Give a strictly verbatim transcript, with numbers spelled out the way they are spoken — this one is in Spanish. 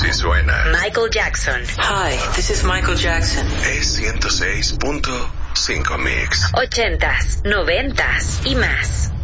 Si suena Michael Jackson. Hi, this is Michael Jackson. Es ciento seis punto cinco Mix. Ochentas, noventas y más.